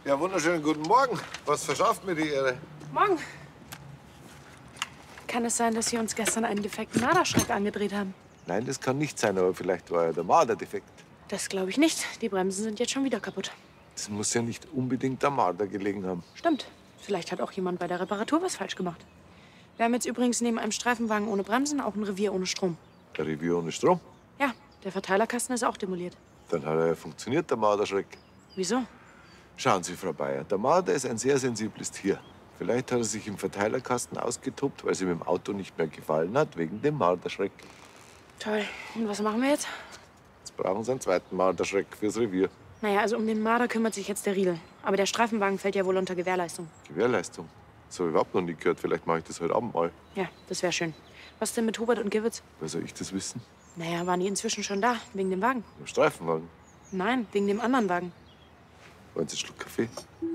Ja, wunderschönen guten Morgen. Was verschafft mir die Ehre? Morgen. Kann es sein, dass Sie uns gestern einen defekten Marderschreck angedreht haben? Nein, das kann nicht sein, aber vielleicht war ja der Marder defekt. Das glaube ich nicht. Die Bremsen sind jetzt schon wieder kaputt. Das muss ja nicht unbedingt am Marder gelegen haben. Stimmt. Vielleicht hat auch jemand bei der Reparatur was falsch gemacht. Wir haben jetzt übrigens neben einem Streifenwagen ohne Bremsen auch ein Revier ohne Strom. Der Revier ohne Strom? Ja, der Verteilerkasten ist auch demoliert. Dann hat er ja funktioniert, der Marderschreck. Wieso? Schauen Sie, Frau Bayer, der Marder ist ein sehr sensibles Tier. Vielleicht hat er sich im Verteilerkasten ausgetobt, weil es ihm im Auto nicht mehr gefallen hat, wegen dem Marderschreck. Toll. Und was machen wir jetzt? Jetzt brauchen Sie einen zweiten Marderschreck fürs Revier. Naja, also um den Marder kümmert sich jetzt der Riedel. Aber der Streifenwagen fällt ja wohl unter Gewährleistung. Gewährleistung? Das habe ich überhaupt noch nie gehört. Vielleicht mache ich das heute Abend mal. Ja, das wäre schön. Was denn mit Hubert und Gewitz? Wer soll ich das wissen? Naja, waren die inzwischen schon da? Wegen dem Wagen? Im Streifenwagen. Nein, wegen dem anderen Wagen. Wollen Sie einen Schluck Kaffee?